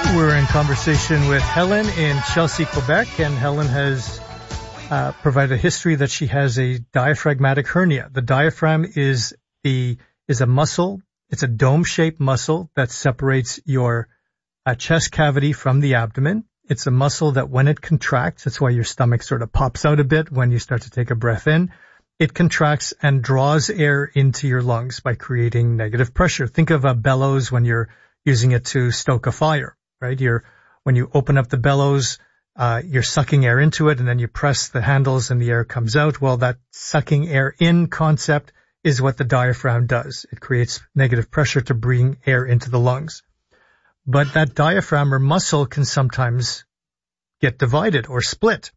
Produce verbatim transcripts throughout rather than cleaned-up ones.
We're in conversation with Helen in Chelsea, Quebec, and Helen has uh, provided a history that she has a diaphragmatic hernia. The diaphragm is the is a muscle. It's a dome-shaped muscle that separates your uh, chest cavity from the abdomen. It's a muscle that when it contracts, that's why your stomach sort of pops out a bit when you start to take a breath in. It contracts and draws air into your lungs by creating negative pressure. Think of a bellows when you're using it to stoke a fire. Right? You're, when you open up the bellows, uh, you're sucking air into it and then you press the handles and the air comes out. Well, that sucking air in concept is what the diaphragm does. It creates negative pressure to bring air into the lungs. But that diaphragm or muscle can sometimes get divided or split.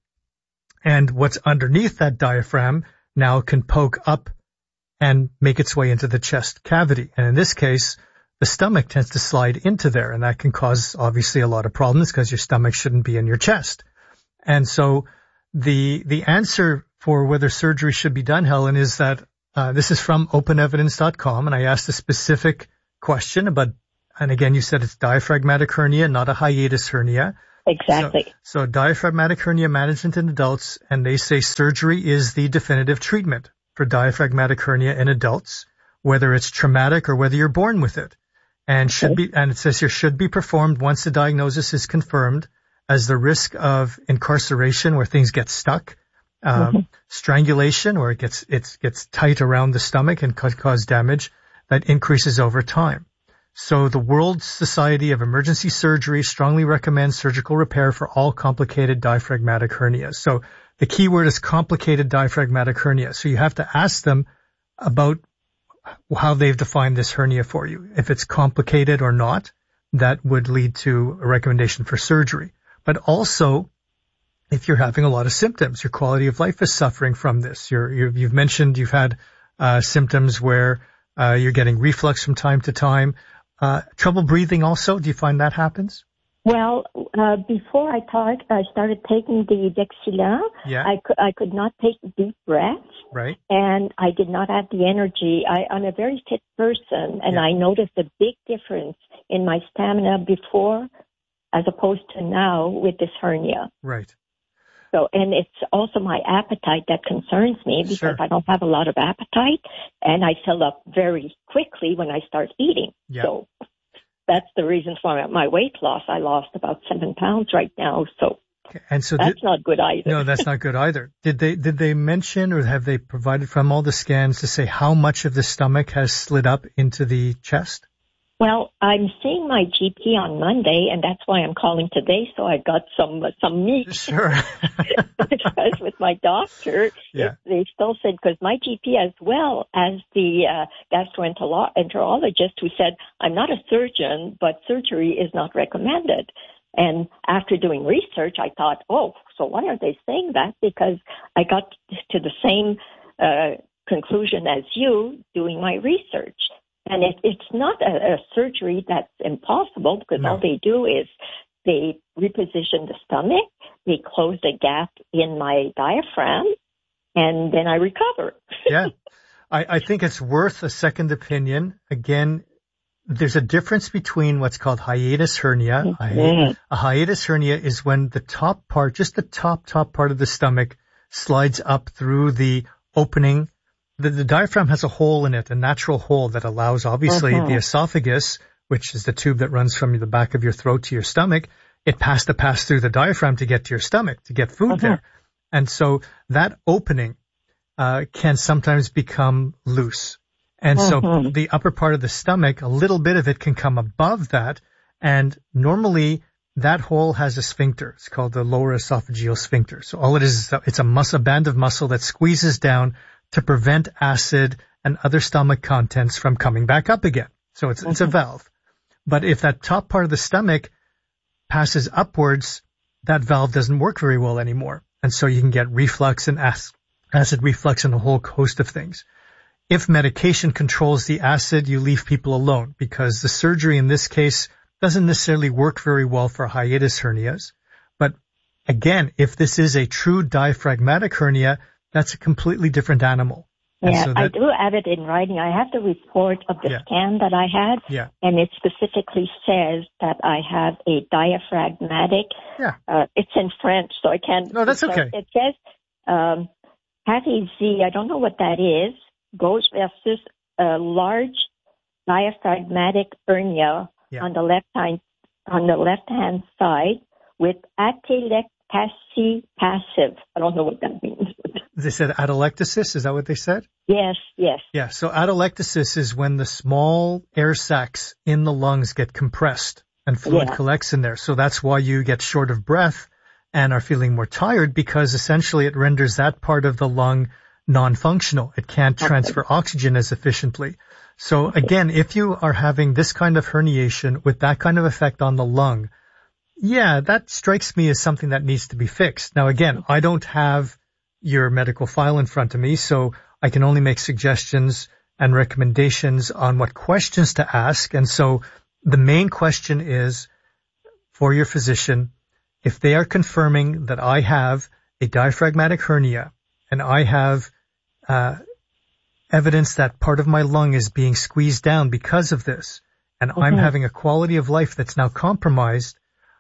And what's underneath that diaphragm now can poke up and make its way into the chest cavity. And in this case, the stomach tends to slide into there, and that can cause obviously a lot of problems because your stomach shouldn't be in your chest. And so the the answer for whether surgery should be done, Helen, is that uh, this is from open evidence dot com, and I asked a specific question about, and again, you said it's diaphragmatic hernia, not a hiatus hernia. Exactly. So, so diaphragmatic hernia management in adults, and they say surgery is the definitive treatment for diaphragmatic hernia in adults, whether it's traumatic or whether you're born with it. And should be, and it says here should be performed once the diagnosis is confirmed, as the risk of incarceration where things get stuck, um, mm-hmm. strangulation where it gets, it gets tight around the stomach and could cause damage, that increases over time. So the World Society of Emergency Surgery strongly recommends surgical repair for all complicated diaphragmatic hernias. So the key word is complicated diaphragmatic hernia. So you have to ask them about how they've defined this hernia for you. If it's complicated or not, that would lead to a recommendation for surgery. But also, if you're having a lot of symptoms, your quality of life is suffering from this. You're, you're, you've mentioned you've had uh, symptoms where uh, you're getting reflux from time to time. Uh, trouble breathing also, do you find that happens? Well, uh, before I talk, I started taking the Dexilant. Yeah. I could, I could not take deep breaths. Right. And I did not have the energy. I, I'm a very fit person, and yeah. I noticed a big difference in my stamina before as opposed to now with this hernia. Right. So, and it's also my appetite that concerns me because Sure. I don't have a lot of appetite, and I fill up very quickly when I start eating. Yeah. So that's the reason for my weight loss. I lost about seven pounds right now, so and so that's did, not good either. No, that's not good either. Did they did they mention or have they provided from all the scans to say how much of the stomach has slid up into the chest? Well, I'm seeing my G P on Monday, and that's why I'm calling today, so I got some uh, some meat. Sure. Because with my doctor, yeah. it, they still said, because my G P as well as the uh, gastroenterologist who said, I'm not a surgeon, but surgery is not recommended. And after doing research, I thought, oh, so why are they saying that? Because I got to the same uh, conclusion as you doing my research. And it, it's not a, a surgery that's impossible because no. all they do is they reposition the stomach, they close the gap in my diaphragm, and then I recover. Yeah. I, I think it's worth a second opinion. Again, there's a difference between what's called hiatus hernia. Mm-hmm. A, hi- a hiatus hernia is when the top part, just the top, top part of the stomach slides up through the opening. The, the diaphragm has a hole in it, a natural hole that allows, obviously, uh-huh. the esophagus, which is the tube that runs from the back of your throat to your stomach. It has to pass through the diaphragm to get to your stomach, to get food uh-huh. there. And so that opening uh can sometimes become loose. And uh-huh. so the upper part of the stomach, a little bit of it can come above that. And normally that hole has a sphincter. It's called the lower esophageal sphincter. So all it is, is it's a muscle, a band of muscle that squeezes down to prevent acid and other stomach contents from coming back up again. So it's, it's a valve. But if that top part of the stomach passes upwards, that valve doesn't work very well anymore. And so you can get reflux and acid, acid reflux and a whole host of things. If medication controls the acid, you leave people alone because the surgery in this case doesn't necessarily work very well for hiatus hernias. But again, if this is a true diaphragmatic hernia, that's a completely different animal. Yeah, so that, I do have it in writing. I have the report of the yeah. scan that I had, yeah. and it specifically says that I have a diaphragmatic. Yeah. Uh, it's in French, so I can't. No, that's so okay. It says um, Patty Z. I don't know what that is. Goes versus a large diaphragmatic hernia yeah. on the left hand on the left hand side with atelectasis passive. I don't know what that means. They said atelectasis. Is that what they said? Yes, yes. Yeah. So atelectasis is when the small air sacs in the lungs get compressed and fluid yeah. collects in there. So that's why you get short of breath and are feeling more tired, because essentially it renders that part of the lung non-functional. It can't transfer okay. oxygen as efficiently. So again, if you are having this kind of herniation with that kind of effect on the lung, yeah, that strikes me as something that needs to be fixed. Now again, I don't have your medical file in front of me, so I can only make suggestions and recommendations on what questions to ask. And so the main question is for your physician, if they are confirming that I have a diaphragmatic hernia and I have uh, evidence that part of my lung is being squeezed down because of this, and mm-hmm. I'm having a quality of life that's now compromised,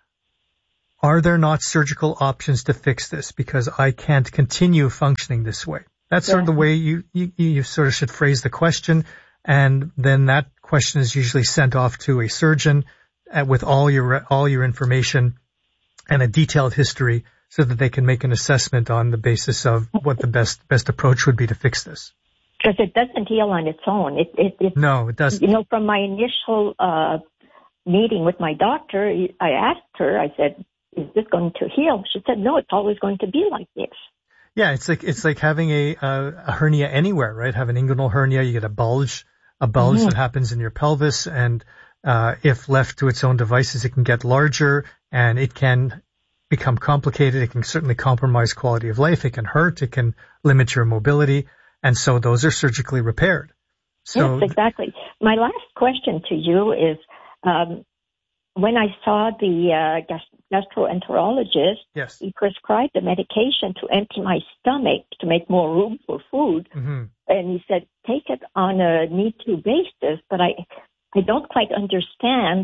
are there not surgical options to fix this? Because I can't continue functioning this way. That's yeah. sort of the way you, you, you sort of should phrase the question. And then that question is usually sent off to a surgeon uh, with all your, all your information and a detailed history so that they can make an assessment on the basis of what the best, best approach would be to fix this. Because it doesn't heal on its own. It, it, it, no, it doesn't. You know, from my initial, uh, meeting with my doctor, I asked her, I said, is this going to heal? She said, no, it's always going to be like this. Yeah, it's like it's like having a, a, a hernia anywhere, right? Have an inguinal hernia, you get a bulge, a bulge mm-hmm. that happens in your pelvis, and uh if left to its own devices, it can get larger and it can become complicated. It can certainly compromise quality of life. It can hurt. It can limit your mobility, and so those are surgically repaired. So yes, exactly. My last question to you is, um, when I saw the uh, gastroenterologist, yes. he prescribed the medication to empty my stomach to make more room for food. Mm-hmm. And he said, take it on a need-to basis, but I, I don't quite understand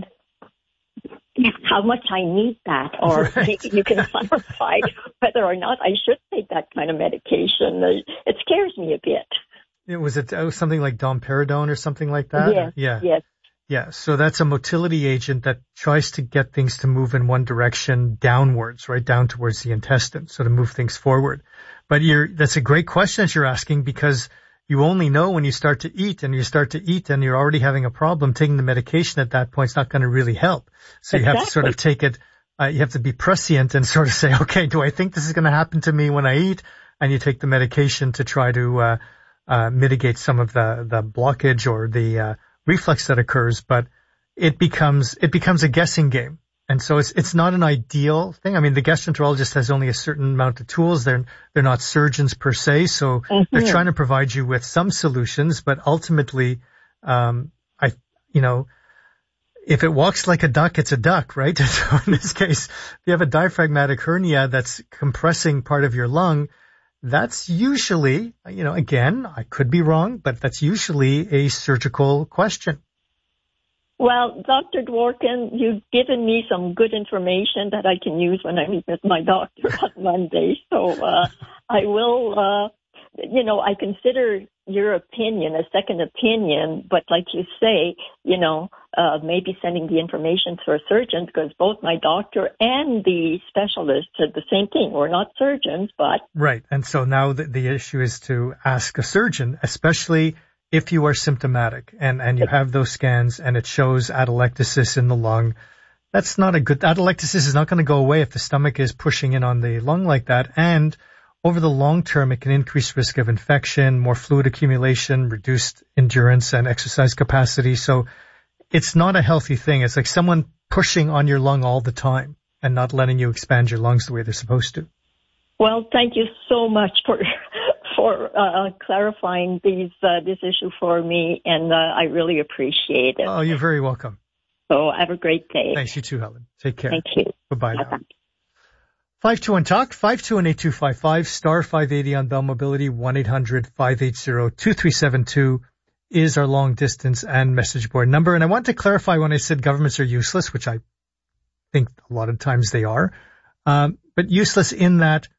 how much I need that, or right. maybe you can clarify whether or not I should take that kind of medication. It scares me a bit. It was it was something like domperidone or something like that? Yes, yeah. yes. Yeah, so that's a motility agent that tries to get things to move in one direction downwards, right, down towards the intestine, so to move things forward. But you're, that's a great question that you're asking, because you only know when you start to eat, and you start to eat and you're already having a problem. Taking the medication at that point is not going to really help. So exactly. you have to sort of take it, uh, you have to be prescient and sort of say, okay, do I think this is going to happen to me when I eat? And you take the medication to try to, uh, uh, mitigate some of the, the blockage or the, uh, reflex that occurs, but it becomes, it becomes a guessing game. And so it's, it's not an ideal thing. I mean, the gastroenterologist has only a certain amount of tools. They're, they're not surgeons per se. So mm-hmm. they're trying to provide you with some solutions, but ultimately, um, I, you know, if it walks like a duck, it's a duck, right? So in this case, if you have a diaphragmatic hernia that's compressing part of your lung, that's usually, you know, again, I could be wrong, but that's usually a surgical question. Well, Doctor Dworkin, you've given me some good information that I can use when I meet with my doctor on Monday. So uh, I will, uh, you know, I consider your opinion a second opinion, but like you say, you know, uh, maybe sending the information to a surgeon, because both my doctor and the specialist said the same thing. We're not surgeons, but... Right. And so now the, the issue is to ask a surgeon, especially if you are symptomatic and, and you have those scans and it shows atelectasis in the lung. That's not a good... Atelectasis is not going to go away if the stomach is pushing in on the lung like that. And over the long term, it can increase risk of infection, more fluid accumulation, reduced endurance and exercise capacity. So it's not a healthy thing. It's like someone pushing on your lung all the time and not letting you expand your lungs the way they're supposed to. Well, thank you so much for for uh, clarifying these uh, this issue for me, and uh, I really appreciate it. Oh, you're very welcome. So have a great day. Thanks, you too, Helen. Take care. Thank you. Bye-bye. Bye-bye. five two one talk, five two one eight two five five, star five eighty on Bell Mobility, one eight hundred five eight zero two three seven two is our long distance and message board number. And I want to clarify when I said governments are useless, which I think a lot of times they are, um, but useless in that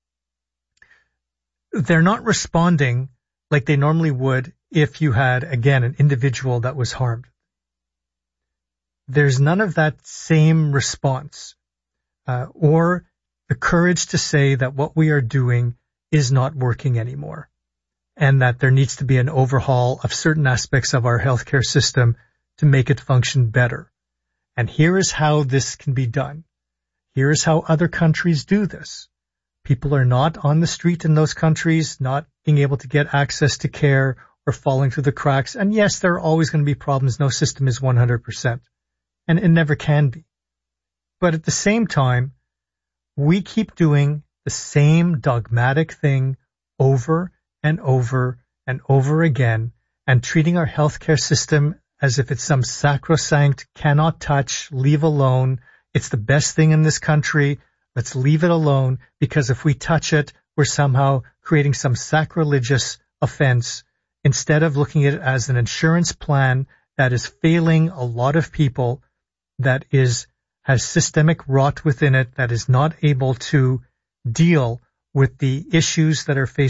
they're not responding like they normally would if you had, again, an individual that was harmed. There's none of that same response uh, or the courage to say that what we are doing is not working anymore and that there needs to be an overhaul of certain aspects of our healthcare system to make it function better. And here is how this can be done. Here is how other countries do this. People are not on the street in those countries, not being able to get access to care or falling through the cracks. And yes, there are always going to be problems. No system is one hundred percent. And it never can be. But at the same time, we keep doing the same dogmatic thing over and over and over again and treating our healthcare system as if it's some sacrosanct, cannot touch, leave alone. It's the best thing in this country. Let's leave it alone, because if we touch it, we're somehow creating some sacrilegious offense instead of looking at it as an insurance plan that is failing a lot of people, that is has systemic rot within it, that is not able to deal with the issues that are faced